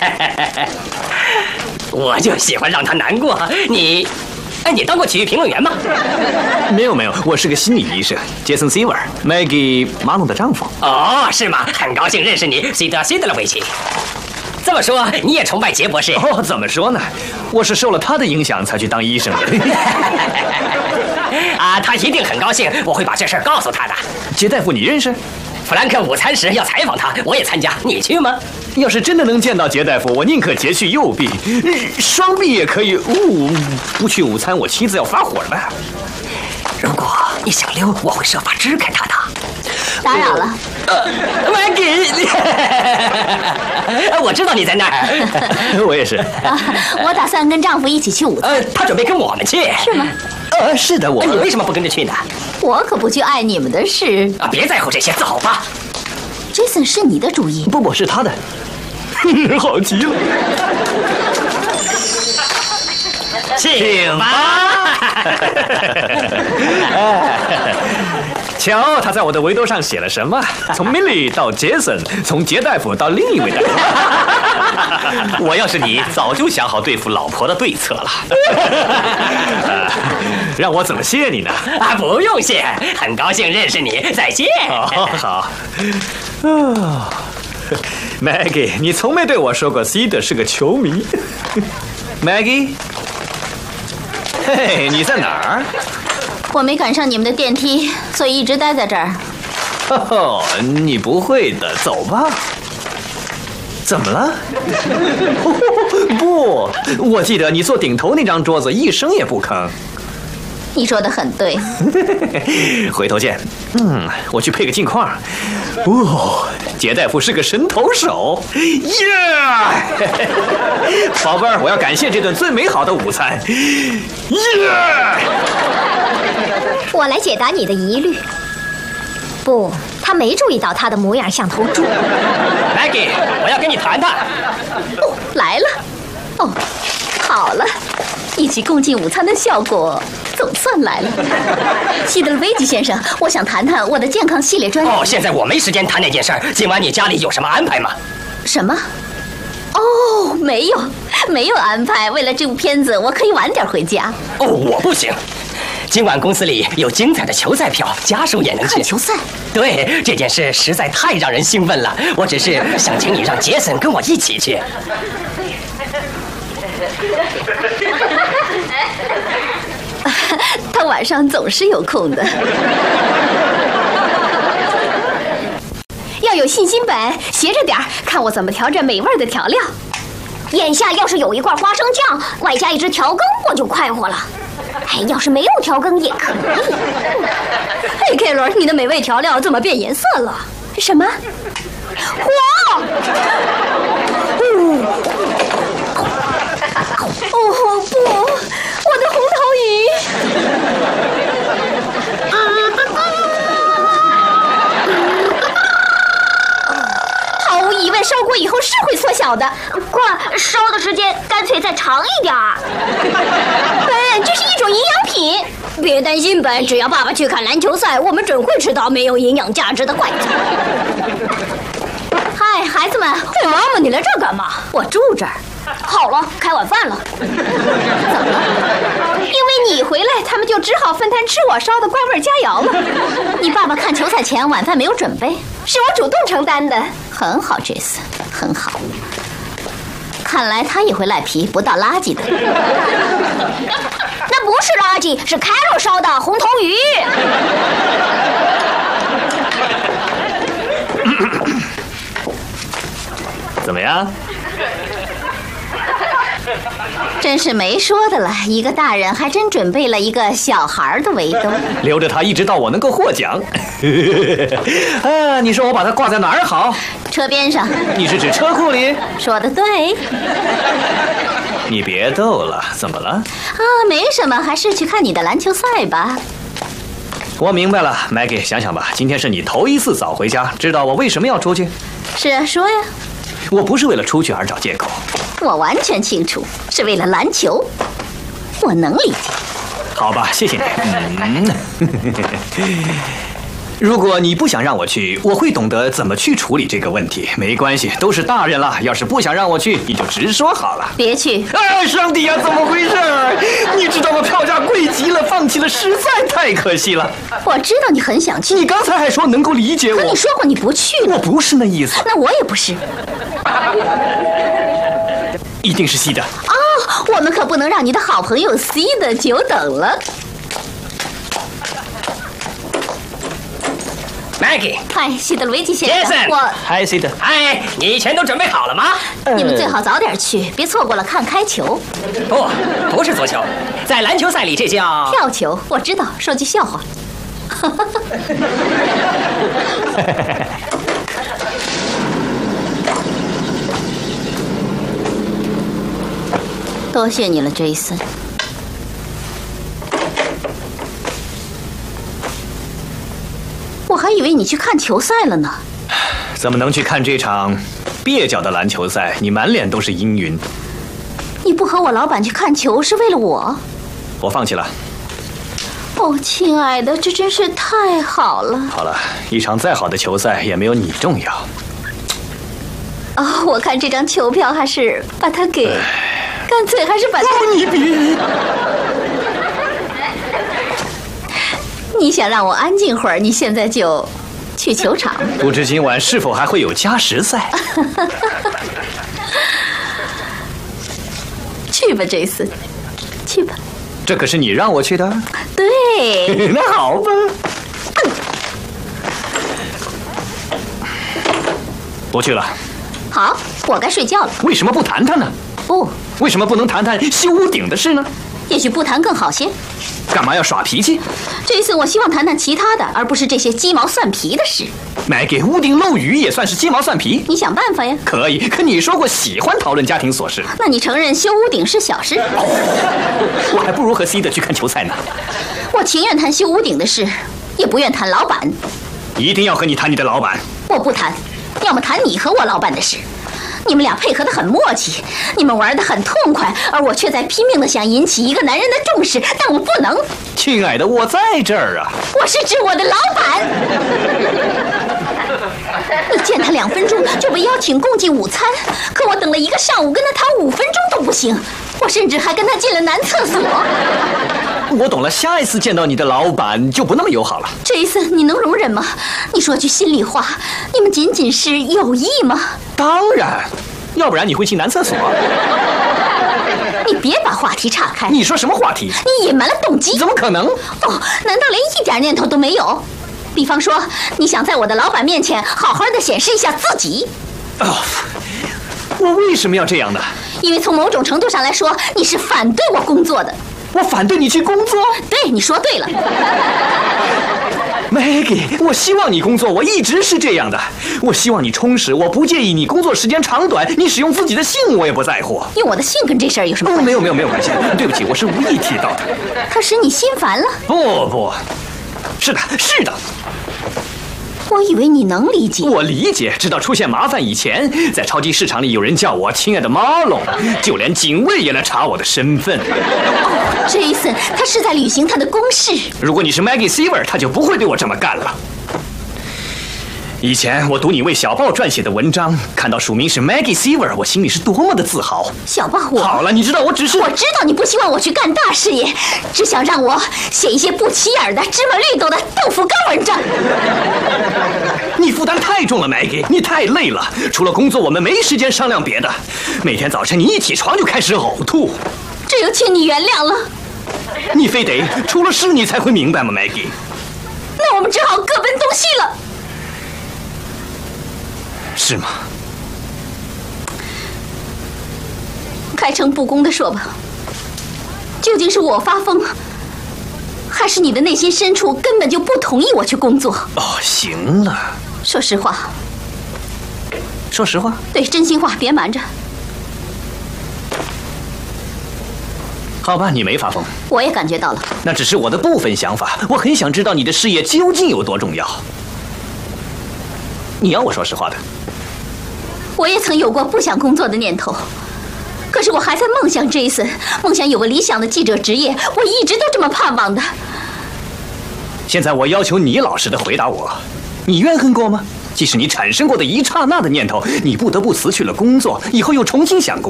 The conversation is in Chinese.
我就喜欢让他难过。你当过体育评论员吗？ 没有，我是个心理医生，杰森·西维尔，Maggie 马龙的丈夫。 哦，是吗？很高兴认识你，西德勒维奇。这么说，你也崇拜杰博士？ 哦，怎么说呢？我是受了他的影响才去当医生的。 啊，他一定很高兴，我会把这事儿告诉他的。 杰大夫，你认识？ 弗兰克午餐时要采访他，我也参加，你去吗？ 要是真的能见到杰大夫，我宁可截去右臂，双臂也可以。不去午餐，我妻子要发火了。 如果你想溜，我会设法支开他的。 打扰了 ，Maggie，我知道你在那儿。 我也是。 我打算跟丈夫一起去午餐。 他准备跟我们去。 是吗？ 是的， 你为什么不跟着去呢？ 我可不去碍你们的事。 别在乎这些，走吧。 Jason 是你的主意？ 不，是他的。好极了。 请吧。 瞧，他在我的围兜上写了什么？从 Millie 到杰森，从杰大夫到另一位大夫。 我要是你，早就想好对付老婆的对策了。 让我怎么谢你呢？ 不用谢，很高兴认识你，再见。 好。Maggie， 你从没对我说过 C 的是个球迷。Maggie， 嘿，你在哪儿？ 我没赶上你们的电梯，所以一直待在这儿。 你不会的，走吧。怎么了？不，我记得你坐顶头那张桌子一声也不吭。 你说的很对。 回头见。我去配个镜框。杰大夫是个神投手。宝贝儿，我要感谢这顿最美好的午餐。 我来解答你的疑虑。不，他没注意到他的模样像头猪。 Maggie， 我要跟你谈谈。 来了。好了，一起共进午餐的效果总算来了。希德勒维奇先生，我想谈谈我的健康系列专辑。 现在我没时间谈那件事儿。今晚你家里有什么安排吗？ 什么？没有安排。为了这部片子，我可以晚点回家。 我不行。今晚公司里有精彩的球赛票，家属也能去看球赛。 对，这件事实在太让人兴奋了。我只是想请你让杰森跟我一起去。 他晚上总是有空的。 要有信心本，斜着点儿，看我怎么调这美味的调料。眼下要是有一罐花生酱，外加一只调羹，我就快活了。要是没有调羹也可以。凯伦，你的美味调料怎么变颜色了？什么？火！不，我的红桃鱼！毫无疑问，烧锅以后是会缩小的。快，烧的时间干脆再长一点儿。本，这是一种营养品。别担心，本，只要爸爸去看篮球赛，我们准会吃到没有营养价值的怪菜。嗨，孩子们，妈妈，你来这儿干嘛？我住这儿。好了，开晚饭了。怎么了？因为你回来，他们就只好分摊吃我烧的怪味佳肴了。 你爸爸看球赛前晚饭没有准备， 是我主动承担的。 很好，杰森，很好。看来他也会赖皮，不倒垃圾的。 那不是垃圾，是凯洛烧的红头鱼。 怎么样？ 真是没说的了，一个大人还真准备了一个小孩的围兜， 留着它一直到我能够获奖。你说我把它挂在哪儿好？ 车边上。 你是指车库里？ 说得对。 你别逗了，怎么了？ 没什么，还是去看你的篮球赛吧。 我明白了 ，Maggie， 想想吧，今天是你头一次早回家，知道我为什么要出去？ 是啊，说呀。 我不是为了出去而找借口。 我完全清楚，是为了篮球。我能理解。 好吧，谢谢你。 如果你不想让我去，我会懂得怎么去处理这个问题。没关系，都是大人了。要是不想让我去，你就直说好了。 别去！ 哎，上帝呀，怎么回事？你知道吗？票价贵极了，放弃了实在太可惜了。 我知道你很想去， 你刚才还说能够理解我， 可你说过你不去我不是那意思。 那我也不是。 一定是西的。 哦，我们可不能让你的好朋友 C 的久等了。 Maggie， 嗨，希德维奇先生， Jason 我嗨，西的。 哎，你全都准备好了吗？ 你们最好早点去，别错过了看开球、 不是足球，在篮球赛里这叫跳球。我知道，说句笑话。多谢你了，Jason。我还以为你去看球赛了呢。 怎么能去看这场蹩脚的篮球赛？你满脸都是阴云。 你不和我老板去看球是为了我？ 我放弃了。 哦，亲爱的，这真是太好了。 好了，一场再好的球赛也没有你重要。 我看这张球票还是把它给，干脆还是把它。 你别！ 你想让我安静会儿，你现在就去球场。 不知今晚是否还会有加时赛？ 去吧，Jason，去吧。 这可是你让我去的。 对。 那好吧。不去了。 好，我该睡觉了。 为什么不谈谈呢？ 不， 为什么不能谈谈修屋顶的事呢？ 也许不谈更好些。 干嘛要耍脾气？ 这一次我希望谈谈其他的，而不是这些鸡毛蒜皮的事。 买给屋顶漏雨也算是鸡毛蒜皮？ 你想办法呀。 可以，可你说过喜欢讨论家庭琐事。 那你承认修屋顶是小事？ 我还不如和 C 的去看球赛呢。 我情愿谈修屋顶的事，也不愿谈老板。 一定要和你谈你的老板。 我不谈，要么谈你和我老板的事。你们俩配合得很默契，你们玩得很痛快，而我却在拼命地想引起一个男人的重视，但我不能。 亲爱的，我在这儿啊！ 我是指我的老板。你见他2分钟就被邀请共进午餐，可我等了1个上午，跟他谈5分钟都不行。我甚至还跟他进了男厕所。 我懂了，下一次见到你的老板就不那么友好了。 Jason，你能容忍吗？你说句心里话，你们仅仅是友谊吗？ 当然，要不然你会进男厕所。 你别把话题岔开。 你说什么话题？ 你隐瞒了动机。 怎么可能？ 难道连一点念头都没有？比方说，你想在我的老板面前好好的显示一下自己。 我为什么要这样呢？ 因为从某种程度上来说，你是反对我工作的。 我反对你去工作？ 对，你说对了。 Maggie， 我希望你工作，我一直是这样的。我希望你充实，我不介意你工作时间长短，你使用自己的姓我也不在乎。 用我的姓跟这事儿有什么关系？ 没有关系。对不起，我是无意提到的。 他使你心烦了？ 不，是的。 我以为你能理解。 我理解，直到出现麻烦以前，在超级市场里有人叫我亲爱的 Marlon， 就连警卫也来查我的身份。 Jason， 他是在履行他的公事。 如果你是 Maggie Seaver， 他就不会对我这么干了。以前我读你为小报撰写的文章，看到署名是 Maggie Seaver， 我心里是多么的自豪。 小报我好了，你知道我知道你不希望我去干大事业，只想让我写一些不起眼的芝麻绿豆的豆腐干文章。 你负担太重了 ，Maggie， 你太累了。除了工作，我们没时间商量别的。每天早晨你一起床就开始呕吐。 这又请你原谅了。 你非得出了事你才会明白吗 ，Maggie？ 那我们只好各奔东西了。 是吗？ 开诚布公地说吧，究竟是我发疯，还是你的内心深处根本就不同意我去工作？ 行了。 说实话。 说实话？ 对，真心话，别瞒着。 好吧，你没发疯。 我也感觉到了。 那只是我的部分想法，我很想知道你的事业究竟有多重要。你要我说实话的。 我也曾有过不想工作的念头，可是我还在梦想 Jason， 梦想有个理想的记者职业，我一直都这么盼望的。 现在我要求你老实的回答我，你怨恨过吗？即使你产生过的一刹那的念头，你不得不辞去了工作，以后又重新想工